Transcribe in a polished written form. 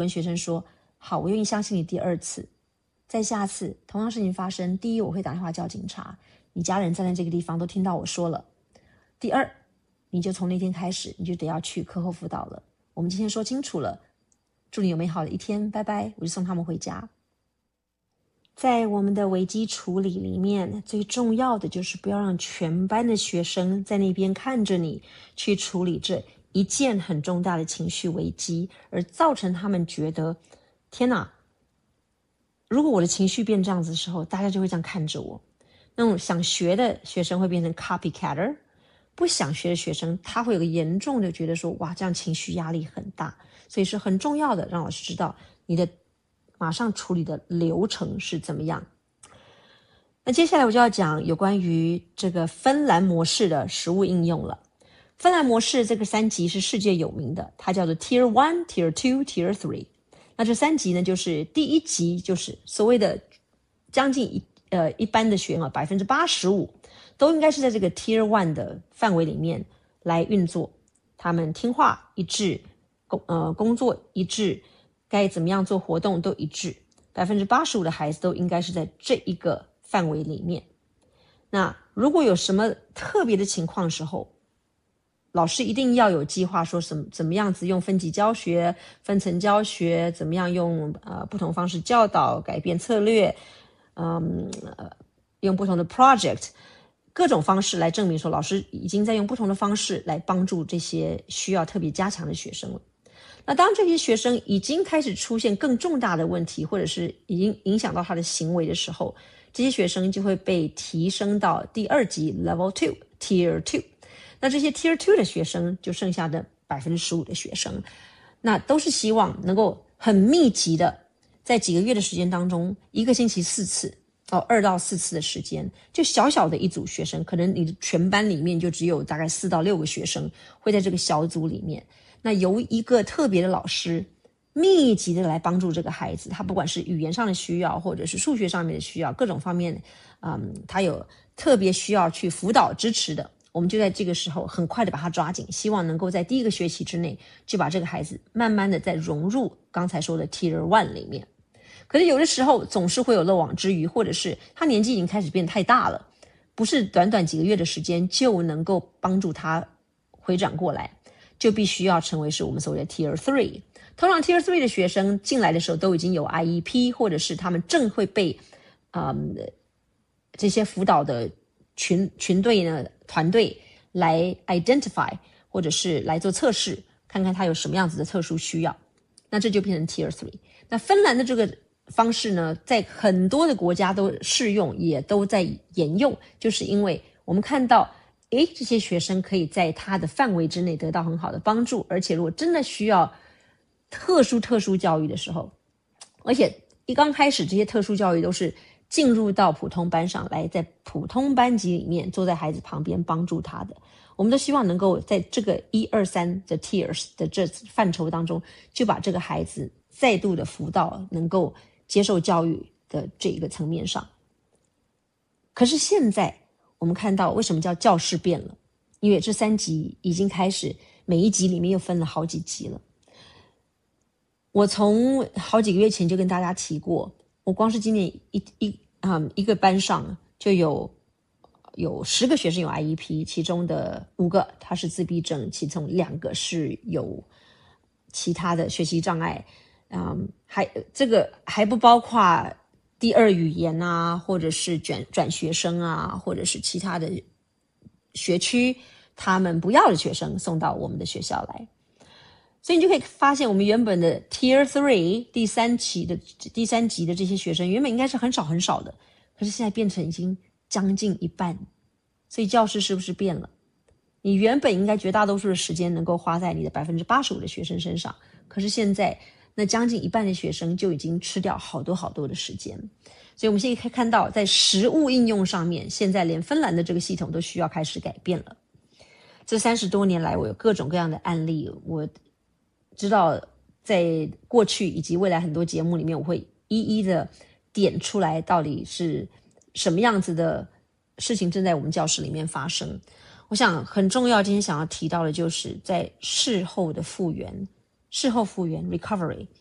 跟学生说，好，我愿意相信你第二次，在下次同样事情发生，第一，我会打电话叫警察，你家人站在这个地方都听到我说了。第二，你就从那天开始，你就得要去课后辅导了。我们今天说清楚了，祝你有美好的一天，拜拜，我就送他们回家。在我们的危机处理里面，最重要的就是不要让全班的学生在那边看着你去处理这一件很重大的情绪危机，而造成他们觉得，天哪，如果我的情绪变这样子的时候，大家就会这样看着我。那种想学的学生会变成 copycatter， 不想学的学生他会有个严重的觉得说，哇，这样情绪压力很大。所以是很重要的让老师知道你的马上处理的流程是怎么样。那接下来我就要讲有关于这个芬兰模式的实务应用了。芬兰模式这个3级是世界有名的，它叫做 Tier 1, Tier 2, Tier 3。那这3级呢，就是第1级就是所谓的将近一般的学生85%都应该是在这个 Tier 1的范围里面来运作，他们听话一致，工作一致，该怎么样做活动都一致，85%的孩子都应该是在这一个范围里面。那如果有什么特别的情况的时候，老师一定要有计划，说怎么样子用分级教学、分层教学，怎么样用不同方式教导，改变策略，用不同的 project， 各种方式来证明说老师已经在用不同的方式来帮助这些需要特别加强的学生了。那当这些学生已经开始出现更重大的问题，或者是已经影响到他的行为的时候，这些学生就会被提升到第2级 Level 2 Tier 2。那这些 Tier 2的学生就剩下的 15% 的学生，那都是希望能够很密集的在几个月的时间当中，一个星期4次2到4次的时间，就小小的一组学生，可能你的全班里面就只有大概4到6个学生会在这个小组里面，那由一个特别的老师密集的来帮助这个孩子，他不管是语言上的需要或者是数学上面的需要，各种方面他有特别需要去辅导支持的，我们就在这个时候很快的把他抓紧，希望能够在第1个学期之内就把这个孩子慢慢的再融入刚才说的 Tier 1里面。可是有的时候总是会有漏网之鱼，或者是他年纪已经开始变太大了，不是短短几个月的时间就能够帮助他回转过来，就必须要成为是我们所谓的 Tier 3。 通常 Tier 3的学生进来的时候都已经有 IEP， 或者是他们正会被这些辅导的群队呢团队来 identify， 或者是来做测试，看看他有什么样子的特殊需要，那这就变成 Tier 3。 那芬兰的这个方式呢，在很多的国家都适用，也都在沿用，就是因为我们看到这些学生可以在他的范围之内得到很好的帮助，而且如果真的需要特殊教育的时候，而且一刚开始这些特殊教育都是进入到普通班上来，在普通班级里面坐在孩子旁边帮助他的，我们都希望能够在这个1、2、3的 tiers 的这范畴当中，就把这个孩子再度的辅导，能够接受教育的这一个层面上。可是现在我们看到为什么叫教室变了，因为这3级已经开始每一集里面又分了好几集了。我从好几个月前就跟大家提过，我光是今年一个班上就有10个学生有 IEP， 其中的5个他是自闭症，其中2个是有其他的学习障碍，这个还不包括第2语言啊，或者是转学生啊，或者是其他的学区他们不要的学生送到我们的学校来。所以你就可以发现，我们原本的 Tier 3第3级的这些学生原本应该是很少很少的，可是现在变成已经将近一半。所以教室是不是变了？你原本应该绝大多数的时间能够花在你的 85% 的学生身上，可是现在那将近一半的学生就已经吃掉好多好多的时间。所以我们现在可以看到，在实务应用上面，现在连芬兰的这个系统都需要开始改变了。这30多年来，我有各种各样的案例，我知道在过去以及未来很多节目里面，我会一一的点出来到底是什么样子的事情正在我们教室里面发生。我想很重要，今天想要提到的就是在事后复原 recovery，